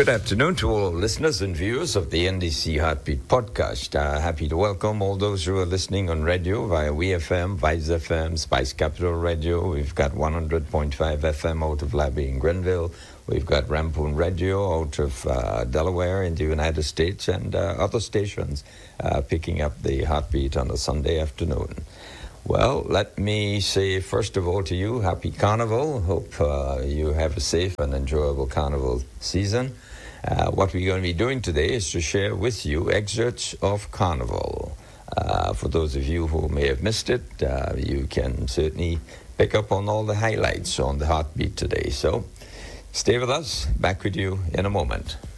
Good afternoon to all listeners and viewers of the NDC Heartbeat podcast. Happy to welcome all those who are listening on radio via WeFM, Vice FM, Spice Capital Radio. We've got 100.5 FM out of Labby in Grenville. We've got Rampoon Radio out of Delaware in the United States, and other stations picking up the Heartbeat on a Sunday afternoon. Well, let me say first of all to you, happy Carnival. Hope you have a safe and enjoyable Carnival season. What we're going to be doing today is to share with you excerpts of Carnival. For those of you who may have missed it, you can certainly pick up on all the highlights on the Heartbeat today. So stay with us. Back with you in a moment.